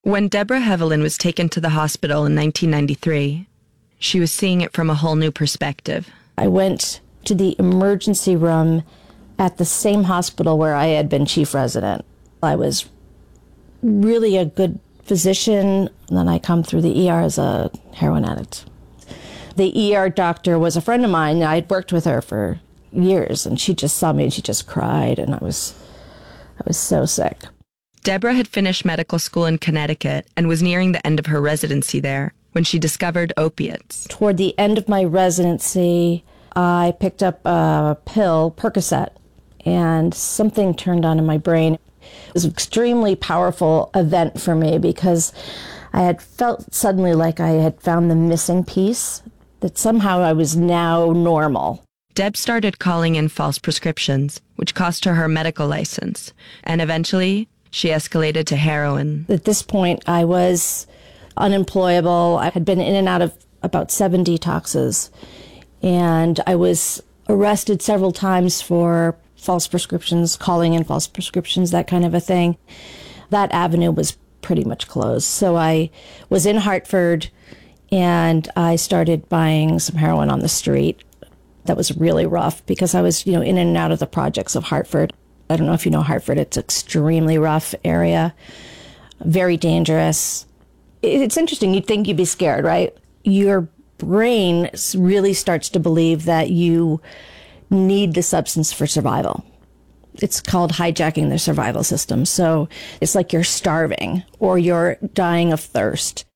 When Deborah Heaviland was taken to the hospital in 1993, she was seeing it from a whole new perspective. I went to the emergency room at the same hospital where I had been chief resident. I was really a good physician, and then I come through the ER as a heroin addict. The ER doctor was a friend of mine. I'd worked with her for years, and she just saw me and she just cried, and I was so sick. Deborah had finished medical school in Connecticut and was nearing the end of her residency there when she discovered opiates. Toward the end of my residency, I picked up a pill, Percocet, and something turned on in my brain. It was an extremely powerful event for me because I had felt suddenly like I had found the missing piece, that somehow I was now normal. Deb started calling in false prescriptions, which cost her medical license, and eventually she escalated to heroin. At this point, I was unemployable. I had been in and out of about 7 detoxes, and I was arrested several times for false prescriptions, calling in false prescriptions, that kind of a thing. That avenue was pretty much closed. So I was in Hartford, and I started buying some heroin on the street. That was really rough because I was, in and out of the projects of Hartford. I don't know if you know Hartford. It's an extremely rough area, very dangerous. It's interesting. You'd think you'd be scared, right? Your brain really starts to believe that you need the substance for survival. It's called hijacking the survival system. So it's like you're starving or you're dying of thirst.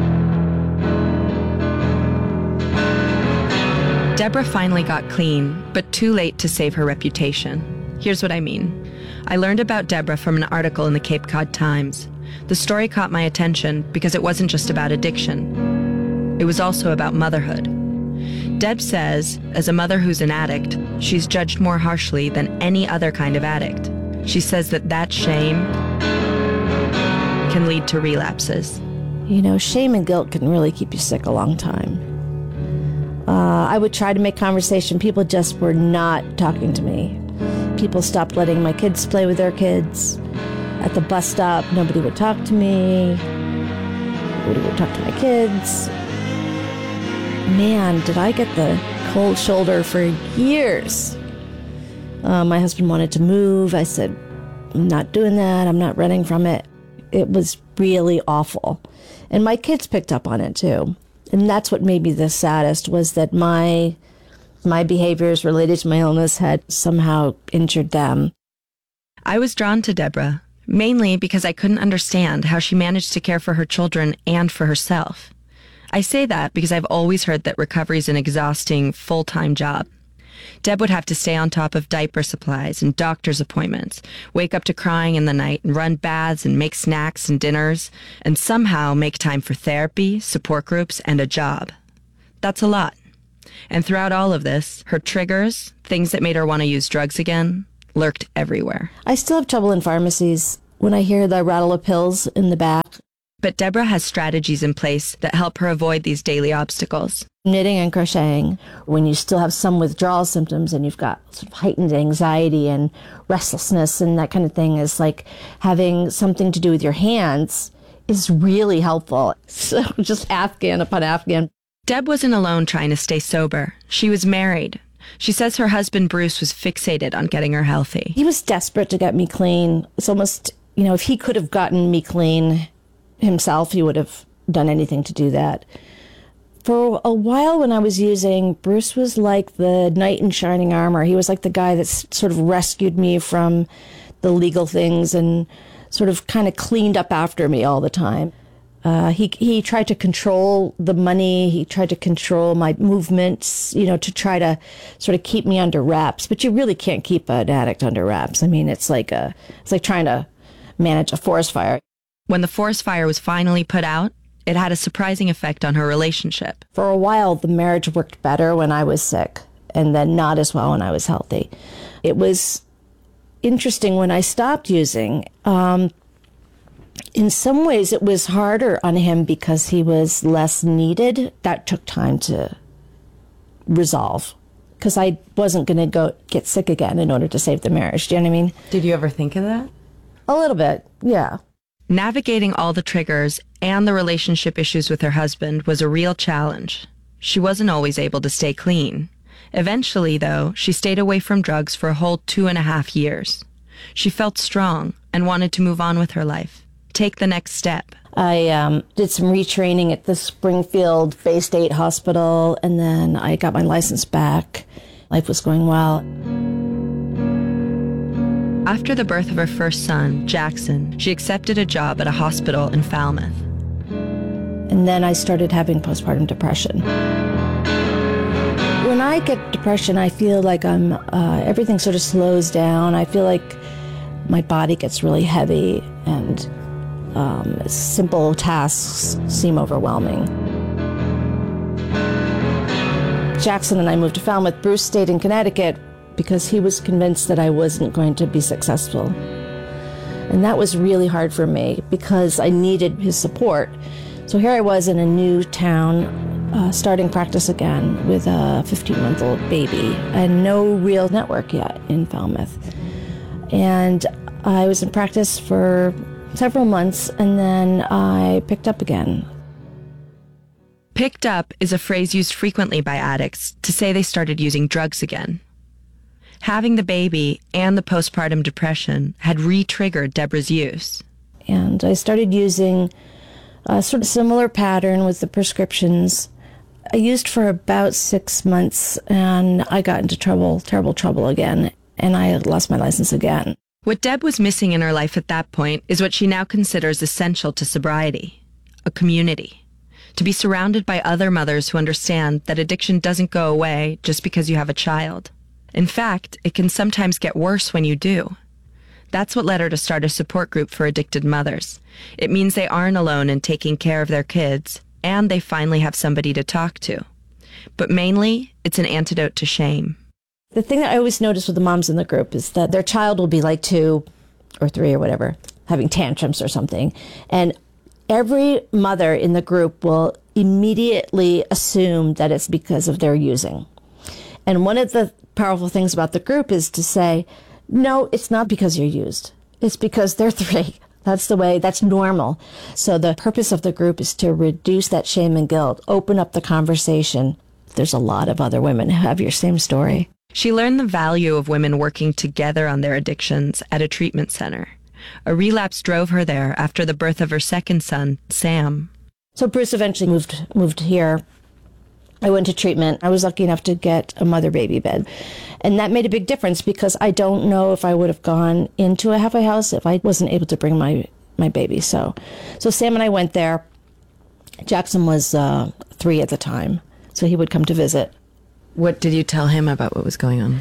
Deborah finally got clean, but too late to save her reputation. Here's what I mean. I learned about Deborah from an article in the Cape Cod Times. The story caught my attention because it wasn't just about addiction. It was also about motherhood. Deb says, as a mother who's an addict, she's judged more harshly than any other kind of addict. She says that shame can lead to relapses. Shame and guilt can really keep you sick a long time. I would try to make conversation. People just were not talking to me. People stopped letting my kids play with their kids. At the bus stop, nobody would talk to me. Nobody would talk to my kids. Man, did I get the cold shoulder for years. My husband wanted to move. I said, I'm not doing that. I'm not running from it. It was really awful. And my kids picked up on it too. And that's what made me the saddest, was that my behaviors related to my illness had somehow injured them. I was drawn to Deborah, mainly because I couldn't understand how she managed to care for her children and for herself. I say that because I've always heard that recovery is an exhausting, full-time job. Deb would have to stay on top of diaper supplies and doctor's appointments, wake up to crying in the night and run baths and make snacks and dinners, and somehow make time for therapy, support groups, and a job. That's a lot. And throughout all of this, her triggers, things that made her want to use drugs again, lurked everywhere. I still have trouble in pharmacies when I hear the rattle of pills in the back. But Deborah has strategies in place that help her avoid these daily obstacles. Knitting and crocheting, when you still have some withdrawal symptoms and you've got sort of heightened anxiety and restlessness and that kind of thing, is like having something to do with your hands is really helpful. So just Afghan upon Afghan. Deb wasn't alone trying to stay sober. She was married. She says her husband Bruce was fixated on getting her healthy. He was desperate to get me clean. It's almost, if he could have gotten me clean himself, he would have done anything to do that. For a while when I was using, Bruce was like the knight in shining armor. He was like the guy that sort of rescued me from the legal things and sort of kind of cleaned up after me all the time. He tried to control the money. He tried to control my movements, to try to sort of keep me under wraps. But you really can't keep an addict under wraps. I mean, it's like trying to manage a forest fire. When the forest fire was finally put out, it had a surprising effect on her relationship. For a while, the marriage worked better when I was sick, and then not as well when I was healthy. It was interesting when I stopped using. In some ways, it was harder on him because he was less needed. That took time to resolve, because I wasn't going to go get sick again in order to save the marriage. Do you know what I mean? Did you ever think of that? A little bit, yeah. Navigating all the triggers and the relationship issues with her husband was a real challenge. She wasn't always able to stay clean. Eventually, though, she stayed away from drugs for a whole 2.5 years. She felt strong and wanted to move on with her life, take the next step. I did some retraining at the Springfield Bay State Hospital, and then I got my license back. Life was going well. After the birth of her first son, Jackson, she accepted a job at a hospital in Falmouth. And then I started having postpartum depression. When I get depression, I feel like everything sort of slows down. I feel like my body gets really heavy, and simple tasks seem overwhelming. Jackson and I moved to Falmouth. Bruce stayed in Connecticut because he was convinced that I wasn't going to be successful. And that was really hard for me because I needed his support. So here I was in a new town, starting practice again with a 15-month-old baby and no real network yet in Falmouth. And I was in practice for several months, and then I picked up again. Picked up is a phrase used frequently by addicts to say they started using drugs again. Having the baby and the postpartum depression had re-triggered Deborah's use. And I started using a sort of similar pattern with the prescriptions. I used for about 6 months, and I got into terrible trouble again, and I lost my license again. What Deb was missing in her life at that point is what she now considers essential to sobriety: a community. To be surrounded by other mothers who understand that addiction doesn't go away just because you have a child. In fact, it can sometimes get worse when you do. That's what led her to start a support group for addicted mothers. It means they aren't alone in taking care of their kids, and they finally have somebody to talk to. But mainly, it's an antidote to shame. The thing that I always notice with the moms in the group is that their child will be like 2 or 3 or whatever, having tantrums or something. And every mother in the group will immediately assume that it's because of their using. And one of the powerful things about the group is to say, no, it's not because you're used. It's because they're 3. That's the way, that's normal. So the purpose of the group is to reduce that shame and guilt, open up the conversation. There's a lot of other women who have your same story. She learned the value of women working together on their addictions at a treatment center. A relapse drove her there after the birth of her second son, Sam. So Bruce eventually moved here. I went to treatment. I was lucky enough to get a mother-baby bed. And that made a big difference because I don't know if I would have gone into a halfway house if I wasn't able to bring my baby. So Sam and I went there. Jackson was 3 at the time, so he would come to visit. What did you tell him about what was going on?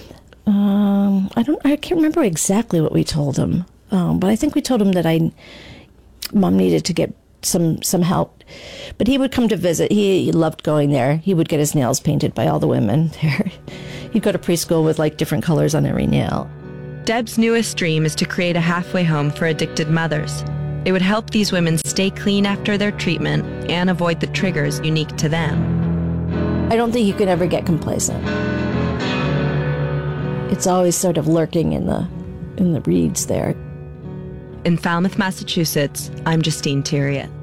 I can't remember exactly what we told him. But I think we told him that Mom needed to get some help. But he would come to visit. He loved going there. He would get his nails painted by all the women there. He'd go to preschool with like different colors on every nail. Deb's newest dream is to create a halfway home for addicted mothers. It would help these women stay clean after their treatment and avoid the triggers unique to them. I don't think you can ever get complacent. It's always sort of lurking in the reeds there. In Falmouth, Massachusetts, I'm Justine Theriot.